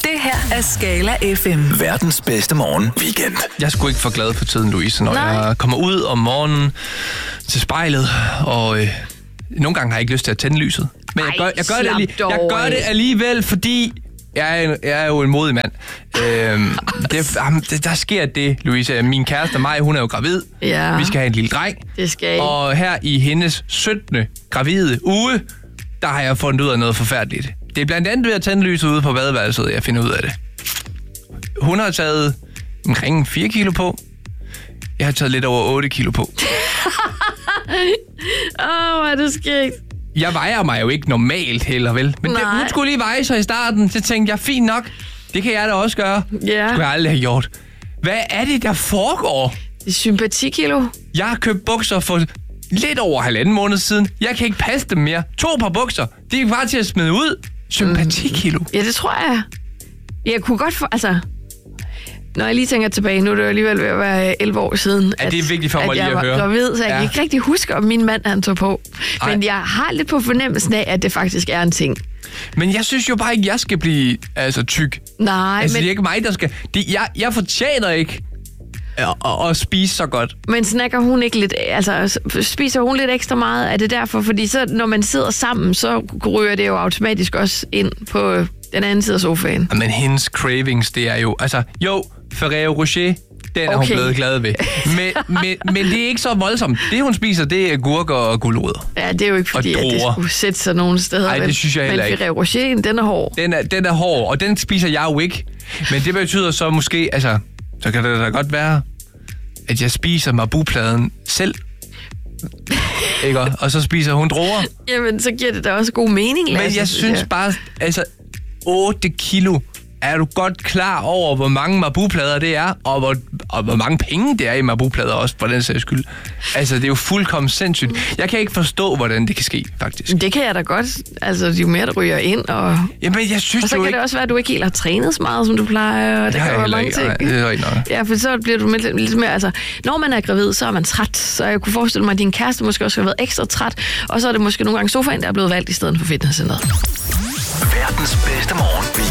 Det her er Skala FM. Verdens bedste morgen weekend. Jeg er sgu ikke for glad for tiden, Louise, når jeg kommer ud om morgenen til spejlet, og nogle gange har jeg ikke lyst til at tænde lyset. Men jeg gør det alligevel, fordi jeg er jo en modig mand. Der sker det, Louise. Min kæreste og mig, hun er jo gravid. Ja. Vi skal have en lille dreng. Det skal I. Og her i hendes 17. gravide uge, der har jeg fundet ud af noget forfærdeligt. Det er blandt andet ved at tænde lyset ude på badeværelset, jeg finder ud af det. Hun har taget omkring 4 kilo på. Jeg har taget lidt over 8 kilo på. Hvor er det skægt. Jeg vejer mig jo ikke normalt heller, vel? Men hun skulle lige veje sig i starten. Så tænkte jeg, fint nok. Det kan jeg da også gøre. Ja. Det skulle jeg aldrig have gjort. Hvad er det, der foregår? Det er sympatikilo. Jeg har købt bukser for lidt over 1,5 måned siden. Jeg kan ikke passe dem mere. 2 par bukser. De er bare til at smide ud. Sympatikilo. Ja, det tror jeg. Jeg kunne godt få... Altså, når jeg lige tænker tilbage, nu er det jo alligevel ved at være 11 år siden, det er vigtigt for mig lige at høre. At jeg var gravid, så jeg kan ikke rigtig huske, om min mand han tog på. Men jeg har lidt på fornemmelsen af, at det faktisk er en ting. Men jeg synes jo bare ikke, jeg skal blive tyk. Nej, altså, det er ikke mig, der skal... Jeg fortjener ikke at spise så godt. Men snakker hun ikke lidt... Altså, spiser hun lidt ekstra meget? Er det derfor? Fordi så, når man sidder sammen, så ryger det jo automatisk også ind på den anden side af sofaen. Men hendes cravings, det er jo... Altså, Ferrero Rocher, den er hun blevet glad ved. Men det er ikke så voldsomt. Det, hun spiser, det er gurker og gulerødder. Ja, det er jo ikke fordi, at det skulle sætte sig nogen steder. Nej, det synes jeg heller ikke. Men Ferrero Rocher, den er hård. Den er hård, og den spiser jeg jo ikke. Men det betyder så måske... Altså, så kan det da godt være, at jeg spiser Marabu-pladen selv. Ikke? Og så spiser hun druer. Jamen, så giver det da også god mening, Lasse. Men jeg synes bare... Altså, 8 kilo... Er du godt klar over, hvor mange Marabu-plader det er, og hvor mange penge det er i Marabu-plader også, for den sags skyld? Altså, det er jo fuldkommen sindssygt. Jeg kan ikke forstå, hvordan det kan ske, faktisk. Det kan jeg da godt. Altså, jo mere der ryger ind, og... Jamen, jeg synes, og så kan det også være, at du ikke helt har trænet så meget, som du plejer, og det kan være mange ting. Nej, det er ikke noget. Ja, for så bliver du lidt mere... Altså, når man er gravid, så er man træt, så jeg kunne forestille mig, at din kæreste måske også har været ekstra træt, og så er det måske nogle gange sofaen, der er blevet valgt i stedet for fitnesscenteret. Verdens bedste morgen